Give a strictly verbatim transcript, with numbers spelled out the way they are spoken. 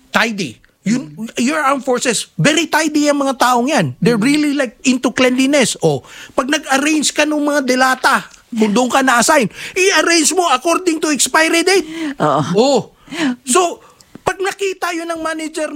tidy. Yun, your armed forces, very tidy ang mga taong yan. They're really like into cleanliness. O, pag nag-arrange ka ng mga delata, kung doon ka na-assign, i-arrange mo according to expiry date. Oo. Oh. So, pag nakita yun ng manager